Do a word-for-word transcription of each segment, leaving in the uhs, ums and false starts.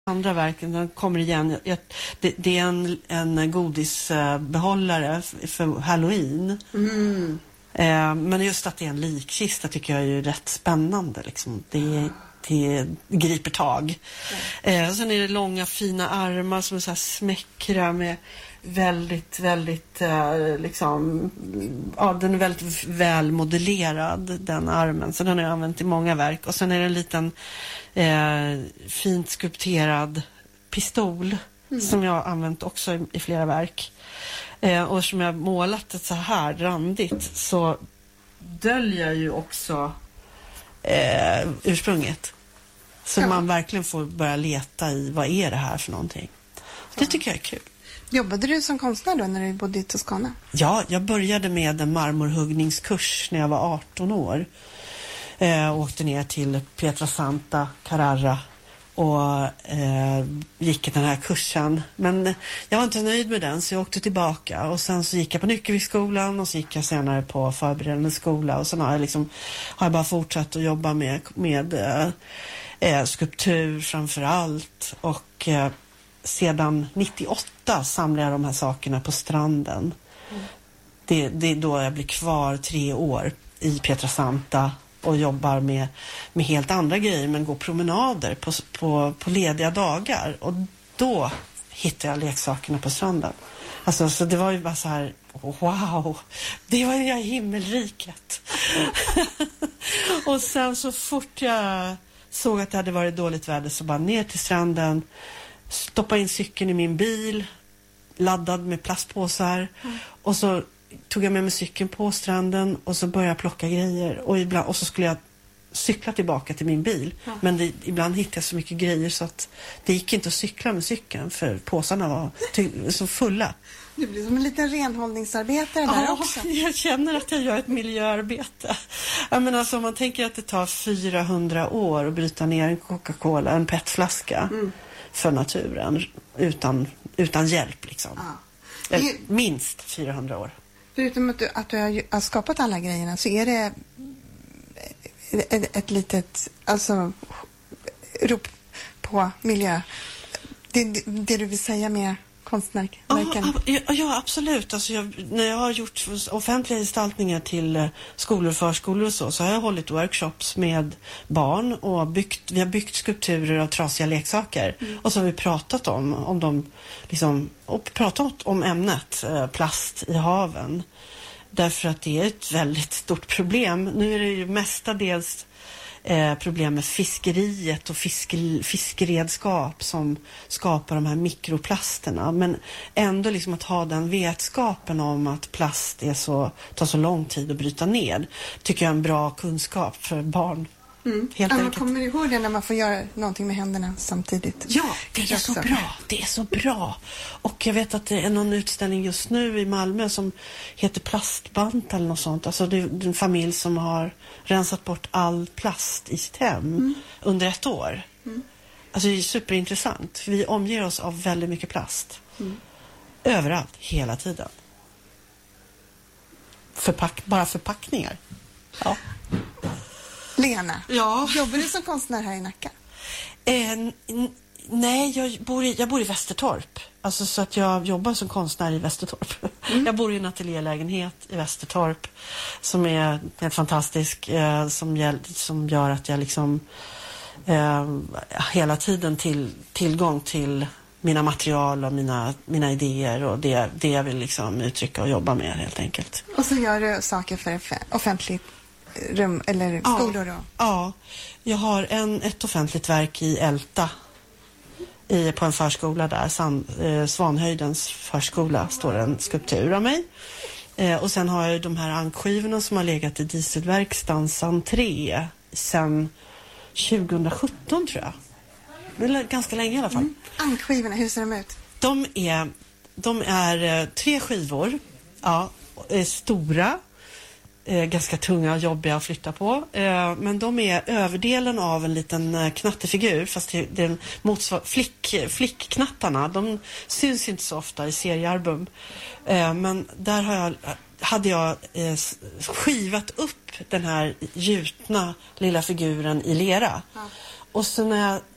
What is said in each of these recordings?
andra verken, den kommer igen. Jag, det, det är en, en godisbehållare för Halloween. Mm. Eh, men just att det är en likkista tycker jag är ju rätt spännande. Liksom. Det, det griper tag. Mm. Eh, sen är det långa fina armar som är så här smäckra med väldigt, väldigt eh, liksom, ja, den är väldigt väl modellerad, den armen. Så den har jag använt i många verk. Och sen är det en liten eh, fint skulpterad pistol mm. som jag har använt också i, i flera verk. Eh, och som jag målat det så här randigt så döljer ju också eh, ursprunget. Så ja. Man verkligen får börja leta i vad är det här för någonting. Det tycker jag är kul. Jobbade du som konstnär då när du bodde i Toscana? Ja, jag började med en marmorhuggningskurs när jag var arton år. Eh, åkte ner till Pietrasanta, Carrara och eh, gick den här kursen. Men jag var inte nöjd med den så jag åkte tillbaka. Och sen så gick jag på Nyckelviksskolan och så gick jag senare på förberedande skola. Och sen har jag, liksom, har jag bara fortsatt att jobba med, med eh, skulptur framför allt. Och eh, sedan nittioåtta samlar jag de här sakerna på stranden. Mm. Det, det är då jag blir kvar tre år i Pietrasanta och jobbar med, med helt andra grejer men går promenader på, på, på lediga dagar. Och då hittar jag leksakerna på stranden. Alltså, så det var ju bara så här, wow, det var ju himmelriket. Och sen så fort jag såg att det hade varit dåligt väder så bara ner till stranden, stoppa in cykeln i min bil, laddad med plastpåsar mm. och så tog jag med mig cykeln på stranden och så började jag plocka grejer och, ibland, och så skulle jag cykla tillbaka till min bil mm. men det, ibland hittade jag så mycket grejer så att det gick inte att cykla med cykeln för påsarna var ty- så fulla. Du blir som en liten renhållningsarbetare där ja, också. Jag känner att jag gör ett miljöarbete. Jag menar, alltså, om man tänker att det tar fyrahundra år att bryta ner en Coca-Cola, en petflaska mm. för naturen utan, utan hjälp liksom. Ja. Det... Minst fyrahundra år. Förutom att du, att du har skapat alla grejerna så är det ett, ett litet alltså, rop på miljö. Det, det, det du vill säga med konstnärken? Ja, ja, absolut. Alltså jag, när jag har gjort offentliga gestaltningar till skolor och förskolor och så, så har jag hållit workshops med barn och byggt, vi har byggt skulpturer av trasiga leksaker. Mm. Och så har vi pratat om, om dem, liksom, och pratat om ämnet eh, plast i haven. Därför att det är ett väldigt stort problem. Nu är det ju mestadels Eh, problem med fiskeriet och fiske, fiskeredskap som skapar de här mikroplasterna. Men ändå liksom att ha den vetskapen om att plast är så, tar så lång tid att bryta ner tycker jag är en bra kunskap för barn. Mm. Helt ja, enkelt. Man kommer ihåg det när man får göra någonting med händerna samtidigt. Ja, det är så bra. Det är så bra. Och jag vet att det är någon utställning just nu i Malmö som heter Plastbant eller något sånt. Alltså det är en familj som har rensat bort all plast i sitt hem mm. under ett år. Mm. Alltså det är superintressant. För vi omger oss av väldigt mycket plast. Mm. Överallt, hela tiden. Förpack- bara förpackningar. Ja. Lena, ja. Jobbar du som konstnär här i Nacka? Eh, n- nej, jag bor, i, jag bor i Västertorp. Alltså så att jag jobbar som konstnär i Västertorp. Mm. Jag bor i en ateljélägenhet i Västertorp som är helt fantastisk. Eh, som, gäll, som gör att jag liksom eh, hela tiden till tillgång till mina material och mina, mina idéer och det, det jag vill liksom uttrycka och jobba med helt enkelt. Och så gör du saker för offentligt rum eller skolor då? Ja, ja. Jag har en, ett offentligt verk i Älta i, på en förskola där, San, eh, Svanhöjdens förskola, står en skulptur av mig. Eh, och sen har jag de här ankskivorna som har legat i dieselverkstans entré sedan tjugohundrasjutton tror jag. Det är ganska länge i alla fall. Mm. Ankskivorna, hur ser de ut? De är, de är eh, tre skivor, ja, är stora. Eh, ganska tunga och jobbiga att flytta på. Eh, men de är överdelen av en liten eh, knattefigur. Fast det, det är en motsvar- flick, flickknattarna. De syns inte så ofta i seriealbum. Eh, men där har jag, hade jag eh, skivat upp den här gjutna lilla figuren i lera. Ja. Och så när jag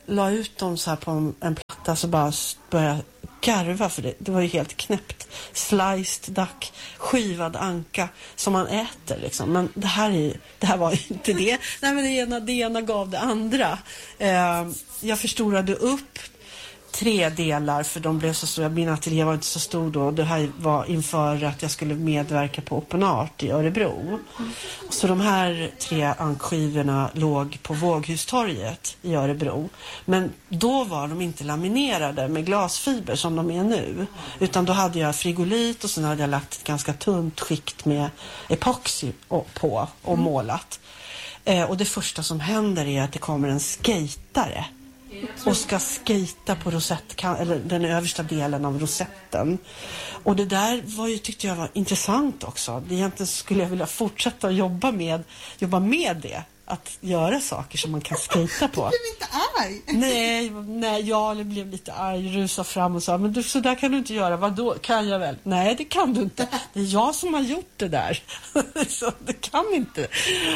la ut dem så här på en, en platta så bara började garva för det. Det var ju helt knäppt. Sliced duck, skivad anka som man äter liksom. Men det här, är, det här var ju inte det. Nej, men det ena, det ena gav det andra. Eh, jag förstorade upp tre delar för de blev så stora. Min ateljé var inte så stor då. Det här var inför att jag skulle medverka på Open Art i Örebro. Mm. Så de här tre ankskivorna låg på Våghustorget i Örebro. Men då var de inte laminerade med glasfiber som de är nu. Utan då hade jag frigolit och sen hade jag lagt ett ganska tunt skikt med epoxy på och mm. målat. Eh, och det första som händer är att det kommer en skatare och ska skejta på rosett, eller den översta delen av rosetten. Och det där var ju, tyckte jag var intressant också. Egentligen skulle jag vilja fortsätta att jobba med, jobba med det. Att göra saker som man kan skejta på. Du blev inte arg? Nej, nej, jag blev lite arg, rusade fram och sa, men du, så där kan du inte göra. Vadå? Kan jag väl? Nej, det kan du inte. Det är jag som har gjort det där. Så det kan inte.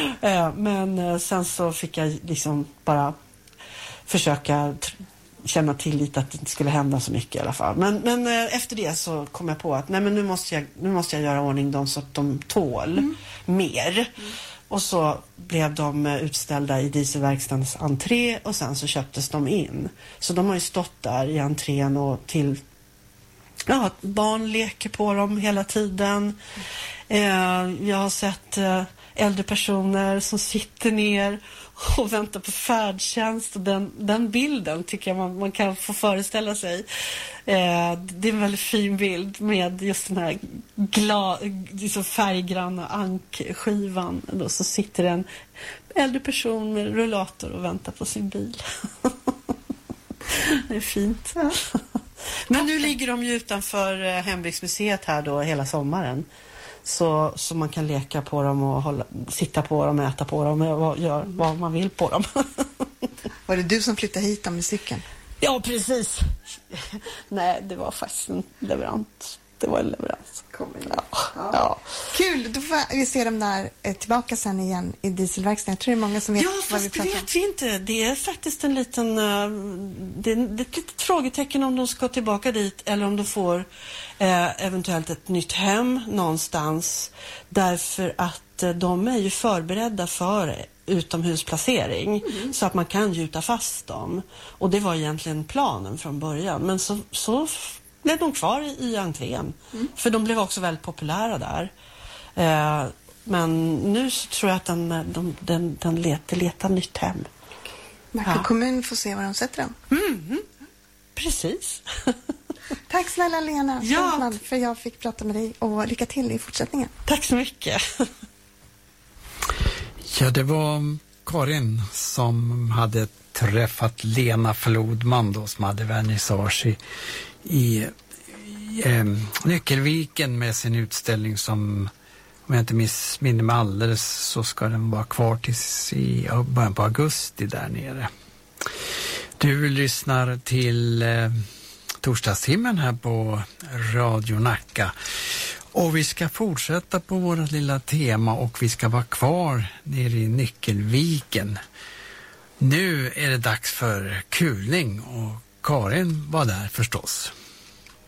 Men sen så fick jag liksom bara försöka känna tillit att det inte skulle hända så mycket i alla fall. Men, men efter det så kom jag på att nej, men nu måste jag, nu måste jag göra ordning dem så att de tål mm. mer. Mm. Och så blev de utställda i dieselverkstadens entré och sen så köptes de in. Så de har ju stått där i entrén och till ja, barn leker på dem hela tiden. Mm. Eh, jag har sett eh, äldre personer som sitter ner och väntar på färdtjänst, och den, den bilden tycker jag man, man kan få föreställa sig. Eh, det är en väldigt fin bild med just den här gla, liksom färggranna ankskivan. Då så sitter en äldre person med rullator och väntar på sin bil. Det är fint. Ja. Men nu ligger de ju utanför Hembygdsmuseet här då hela sommaren. Så, så man kan leka på dem och hålla, sitta på dem, äta på dem och göra vad man vill på dem. Var det du som flyttade hit med cykeln? Ja, precis. Nej, det var faktiskt en leverans. Det var en leverans. Kom igen. Ja. Ja. Ja. Kul, då får vi se dem där eh, tillbaka sen igen i dieselverkstaden. Jag tror det är många som vet ja, vad vi pratar om. Ja, fast det vet vi inte. Det är faktiskt en liten... Uh, det, är, det är ett litet frågetecken om de ska tillbaka dit eller om de får uh, eventuellt ett nytt hem någonstans. Därför att uh, de är ju förberedda för utomhusplacering mm. så att man kan gjuta fast dem. Och det var egentligen planen från början. Men så... så blev de kvar i, i entrén. Mm. För de blev också väldigt populära där. Eh, men nu så tror jag att den, den, den, den letar, letar nytt hem. Nacka ja. kommun får se var de sätter den. Mm. Precis. Tack snälla Lena ja. Fältman, för jag fick prata med dig, och lycka till i fortsättningen. Tack så mycket. Ja, det var Karin som hade träffat Lena Flodman då, som hade vernissage i i eh, Nyckelviken med sin utställning som, om jag inte missminner mig alldeles, så ska den vara kvar tills i början på augusti där nere. Du lyssnar till eh, torsdagstimmen här på Radio Nacka, och vi ska fortsätta på vårt lilla tema, och vi ska vara kvar nere i Nyckelviken. Nu är det dags för kulning, och Karin var där förstås.